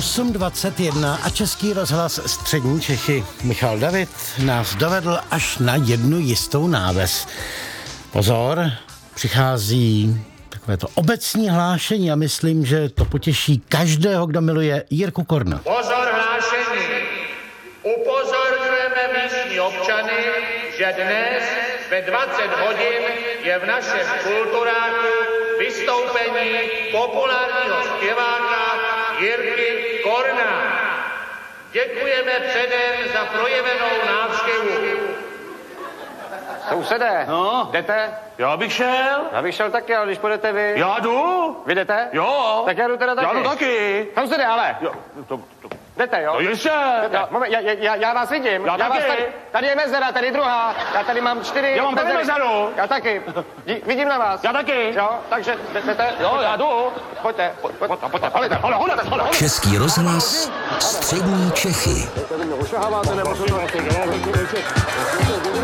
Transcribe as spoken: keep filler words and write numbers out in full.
osm dvacet jedna a Český rozhlas Střední Čechy. Michal David nás dovedl až na jednu jistou náves. Pozor, přichází takové to obecní hlášení a myslím, že to potěší každého, kdo miluje Jirku Korna. Pozor hlášení. Upozorňujeme místní občany, že dnes ve dvacet hodin je v našem kulturáku vystoupení populárního zpěváka Jirky Korna. Děkujeme předem za projevenou návštěvu. Sousede, No? jdete? Já bych šel. Já bych šel taky, ale když půjdete vy... Já jdu. Vy jdete? Jo. Tak já jdu teda taky. Já jdu taky. Sousede, ale. Jo, to, to, Jdete, jo? no ještě. Já, moment, já, já, já vás vidím. Já vás taky. tady, tady je mezera, tady druhá. Já tady mám čtyři Já mám tady mezery. mezeru. Já taky. Dí, vidím na vás. Já taky. Jo, takže jdete? Jo, já jdu. Pojďte, pojďte, pojďte, pojďte, pojďte. Hole, hole, hole, hole. Český rozhlas Střední Čechy.